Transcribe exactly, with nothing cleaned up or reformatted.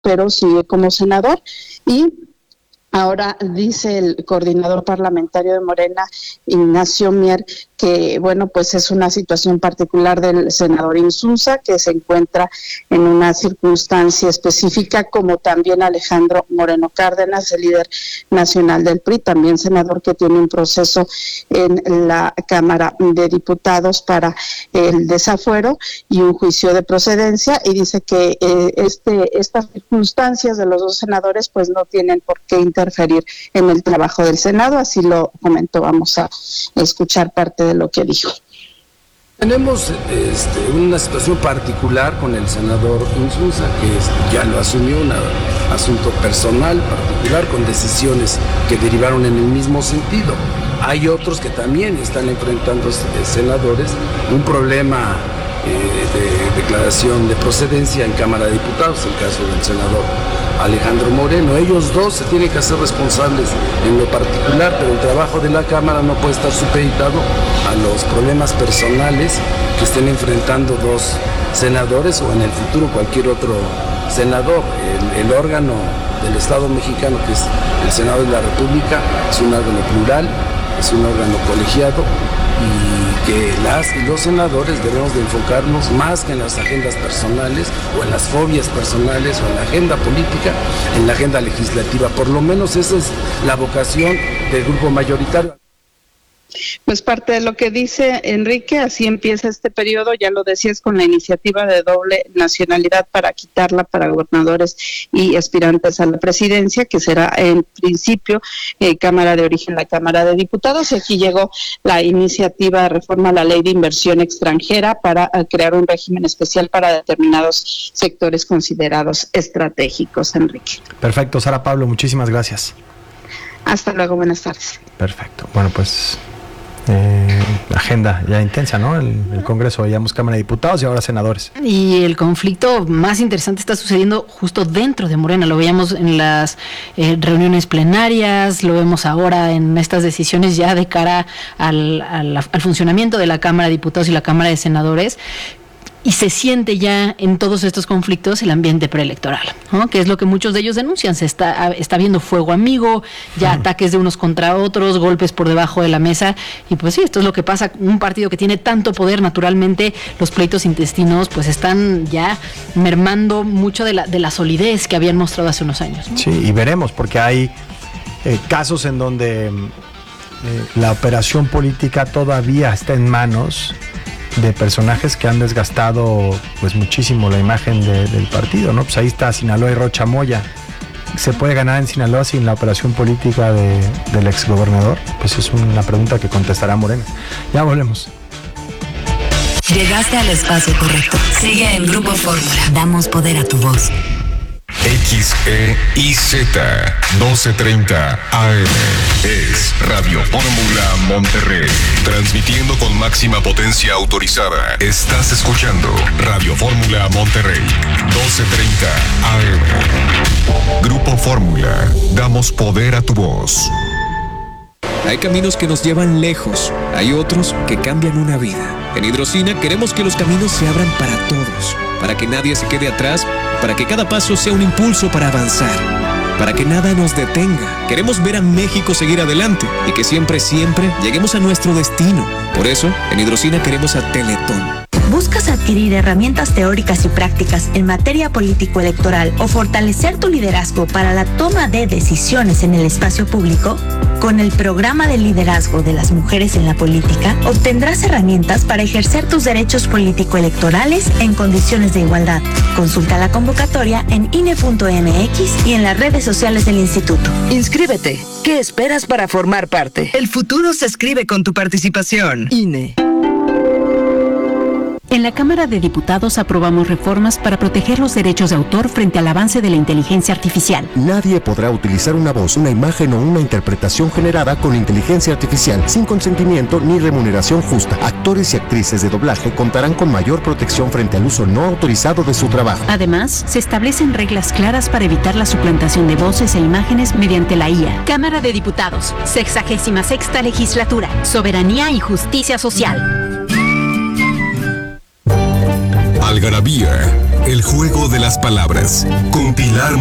pero sigue como senador. Y ahora dice el coordinador parlamentario de Morena, Ignacio Mier, que bueno, pues es una situación particular del senador Insunza, que se encuentra en una circunstancia específica, como también Alejandro Moreno Cárdenas, el líder nacional del P R I, también senador que tiene un proceso en la Cámara de Diputados para el desafuero y un juicio de procedencia, y dice que eh, este estas circunstancias de los dos senadores pues no tienen por qué interferir en el trabajo del Senado. Así lo comentó. Vamos a escuchar parte de lo que dijo. Tenemos este, una situación particular con el senador Insunza, que es, ya lo asumió, un asunto personal particular con decisiones que derivaron en el mismo sentido. Hay otros que también están enfrentando, eh, senadores, un problema eh, de declaración de procedencia en Cámara de Diputados, el caso del senador Alejandro Moreno. Ellos dos se tienen que hacer responsables en lo particular, pero el trabajo de la Cámara no puede estar supeditado a los problemas personales que estén enfrentando dos senadores o en el futuro cualquier otro senador. El, el órgano del Estado mexicano, que es el Senado de la República, es un órgano plural, es un órgano colegiado, y que las y los senadores debemos de enfocarnos más que en las agendas personales o en las fobias personales o en la agenda política, en la agenda legislativa. Por lo menos esa es la vocación del grupo mayoritario. Pues parte de lo que dice Enrique, así empieza este periodo, ya lo decías, con la iniciativa de doble nacionalidad para quitarla para gobernadores y aspirantes a la presidencia, que será en principio eh, Cámara de Origen, la Cámara de Diputados, y aquí llegó la iniciativa de reforma a la Ley de Inversión Extranjera para uh, crear un régimen especial para determinados sectores considerados estratégicos. Enrique. Perfecto, Sara Pablo, muchísimas gracias. Hasta luego, buenas tardes. Perfecto, bueno, pues Eh, agenda ya intensa, ¿no? El, el Congreso, veíamos Cámara de Diputados y ahora senadores. Y el conflicto más interesante está sucediendo justo dentro de Morena. Lo veíamos en las eh, reuniones plenarias, lo vemos ahora en estas decisiones ya de cara al, al, al funcionamiento de la Cámara de Diputados y la Cámara de Senadores. Y se siente ya en todos estos conflictos el ambiente preelectoral, ¿no? Que es lo que muchos de ellos denuncian. Se está, está viendo fuego amigo, ya uh-huh. ataques de unos contra otros, golpes por debajo de la mesa. Y pues sí, esto es lo que pasa. Un partido que tiene tanto poder, naturalmente, los pleitos intestinos pues están ya mermando mucho de la, de la solidez que habían mostrado hace unos años, ¿no? Sí, y veremos, porque hay eh, casos en donde eh, la operación política todavía está en manos de personajes que han desgastado pues muchísimo la imagen de, del partido, ¿no? Pues ahí está Sinaloa y Rocha Moya. ¿Se puede ganar en Sinaloa sin la operación política de, del exgobernador? Pues es una pregunta que contestará Morena. Ya volvemos. Llegaste al espacio correcto. Sigue en Grupo Fórmula. Damos poder a tu voz. X E I Z doce treinta A M es Radio Fórmula Monterrey, transmitiendo con máxima potencia autorizada. Estás escuchando Radio Fórmula Monterrey, doce treinta A M. Grupo Fórmula, damos poder a tu voz. Hay caminos que nos llevan lejos, hay otros que cambian una vida. En Hidrocina queremos que los caminos se abran para todos, para que nadie se quede atrás, para que cada paso sea un impulso para avanzar, para que nada nos detenga. Queremos ver a México seguir adelante y que siempre, siempre lleguemos a nuestro destino. Por eso, en Hidrocina queremos a Teletón. ¿Buscas adquirir herramientas teóricas y prácticas en materia político-electoral o fortalecer tu liderazgo para la toma de decisiones en el espacio público? Con el programa de liderazgo de las mujeres en la política, obtendrás herramientas para ejercer tus derechos político-electorales en condiciones de igualdad. Consulta la convocatoria en I N E punto M X y en las redes sociales del instituto. Inscríbete. ¿Qué esperas para formar parte? El futuro se escribe con tu participación. I N E. En la Cámara de Diputados aprobamos reformas para proteger los derechos de autor frente al avance de la inteligencia artificial. Nadie podrá utilizar una voz, una imagen o una interpretación generada con inteligencia artificial sin consentimiento ni remuneración justa. Actores y actrices de doblaje contarán con mayor protección frente al uso no autorizado de su trabajo. Además, se establecen reglas claras para evitar la suplantación de voces e imágenes mediante la I A. Cámara de Diputados, sexagésima sexta legislatura, soberanía y justicia social. Al algarabía, el juego de las palabras, con Pilar